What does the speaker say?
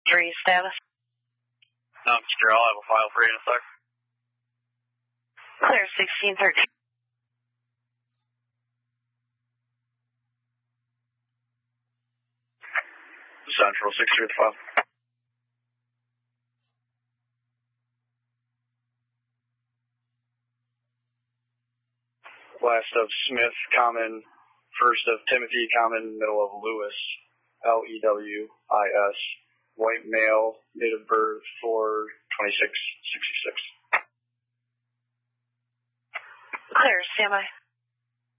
3 status. Secure, I'll have a file for you in a sec. Clear 1613. Central 6 with file. Last of Smith, common. First of Timothy, common. Middle of Lewis, Lewis. White male, date of birth 4/26/66. Clear, standby.